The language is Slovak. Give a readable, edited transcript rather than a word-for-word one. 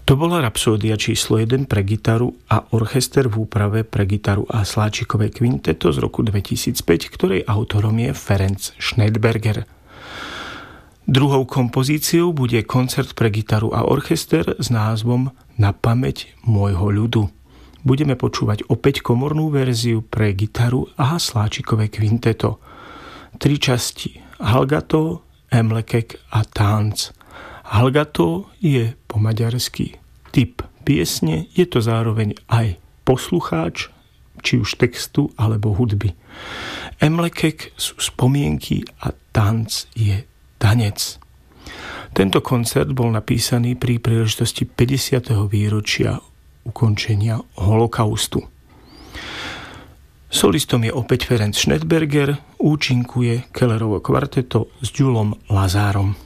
To bola rapsódia číslo 1 pre gitaru a orchester v úprave pre gitaru a sláčikové kvinteto z roku 2005, ktorej autorom je Ferenc Schnedberger. Druhou kompozíciou bude koncert pre gitaru a orchester s názvom Na pamäť môjho ľudu. Budeme počúvať opäť komornú verziu pre gitaru a sláčikové kvinteto. 3 časti: Halgato, Emlekek a Tánc. Halgato je po maďarsky typ piesne, je to zároveň aj poslucháč, či už textu alebo hudby. Emlekek sú spomienky a Tánc je tanec. Tento koncert bol napísaný pri príležitosti 50. výročia ukončenia holokaustu. Solistom je opäť Ferenc Schnedberger, účinkuje Kellerovo kvarteto s Ďulom Lazárom.